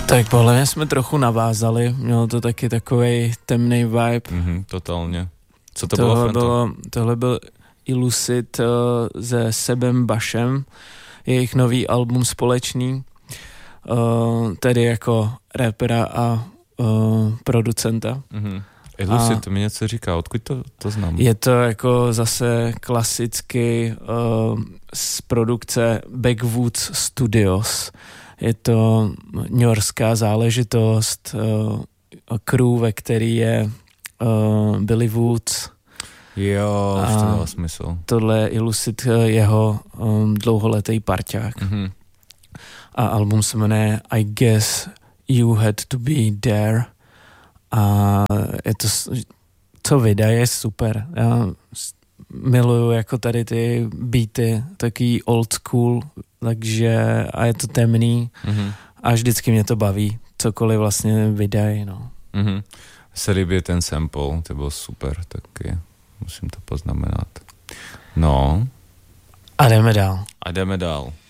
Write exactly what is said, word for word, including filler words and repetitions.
Tak podle mě jsme trochu navázali, mělo to taky takovej temnej vibe. Mhm, totálně. Co to tohle bylo, Fento? bylo? Tohle byl Illucid uh, se Sebem Bašem, jejich nový album společný, uh, tedy jako rapera a uh, producenta. Mhm. Illucid, to mi něco říká, odkud to, to znám? Je to jako zase klasicky uh, z produkce Backwoods Studios. Je to newyorská záležitost, uh, crew, ve který je uh, Billy Woods. Jo, už to dává smysl. Tohle je Illucid, jeho um, dlouholetý parťák. Mm-hmm. A album se jmenuje I Guess You Had to Be There. A je to, co vydá, je super. Já miluju jako tady ty beaty, taký old school, takže a je to temný mm-hmm. a vždycky mě to baví, cokoliv vlastně vydají, no. Mm-hmm. Se líbí ten sample, to byl super, taky musím to poznamenat. No. A jdeme dál. A jdeme dál.